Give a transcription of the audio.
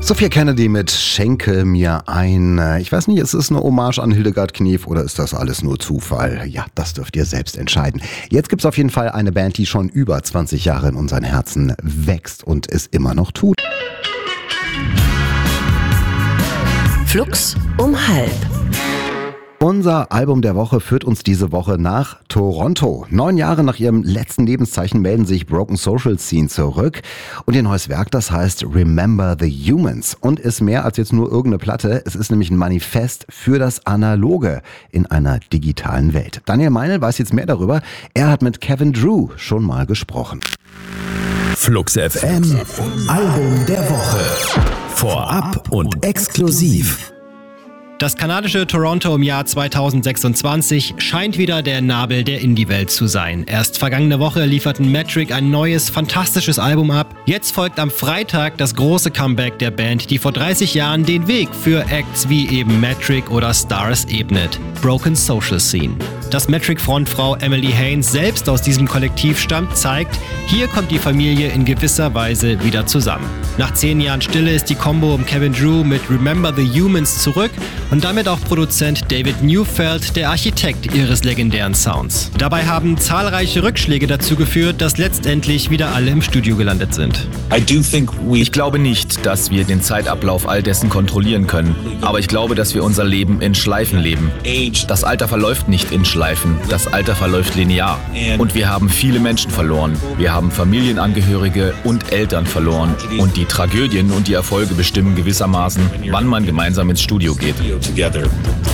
Sophia Kennedy mit Schenke mir ein. Ich weiß nicht, ist es eine Hommage an Hildegard Knef oder ist das alles nur Zufall? Ja, das dürft ihr selbst entscheiden. Jetzt gibt's auf jeden Fall eine Band, die schon über 20 Jahre in unseren Herzen wächst und es immer noch tut. Flux um 12:30. Unser Album der Woche führt uns diese Woche nach Toronto. 9 Jahre nach ihrem letzten Lebenszeichen melden sich Broken Social Scene zurück. Und ihr neues Werk, das heißt Remember the Humans und ist mehr als jetzt nur irgendeine Platte. Es ist nämlich ein Manifest für das Analoge in einer digitalen Welt. Daniel Meinl weiß jetzt mehr darüber. Er hat mit Kevin Drew schon mal gesprochen. Flux FM, Album der Woche. Vorab und exklusiv. Das kanadische Toronto im Jahr 2026 scheint wieder der Nabel der Indie-Welt zu sein. Erst vergangene Woche lieferten Metric ein neues, fantastisches Album ab. Jetzt folgt am Freitag das große Comeback der Band, die vor 30 Jahren den Weg für Acts wie eben Metric oder Stars ebnet. Broken Social Scene. Dass Metric-Frontfrau Emily Haines selbst aus diesem Kollektiv stammt, zeigt, hier kommt die Familie in gewisser Weise wieder zusammen. Nach 10 Jahren Stille ist die Combo um Kevin Drew mit Remember the Humans zurück und damit auch Produzent David Neufeld, der Architekt ihres legendären Sounds. Dabei haben zahlreiche Rückschläge dazu geführt, dass letztendlich wieder alle im Studio gelandet sind. Ich glaube nicht, dass wir den Zeitablauf all dessen kontrollieren können, aber ich glaube, dass wir unser Leben in Schleifen leben. Das Alter verläuft nicht in Schleifen, das Alter verläuft linear. Und wir haben viele Menschen verloren. Wir haben Familienangehörige und Eltern verloren. Und die Tragödien und die Erfolge bestimmen gewissermaßen, wann man gemeinsam ins Studio geht.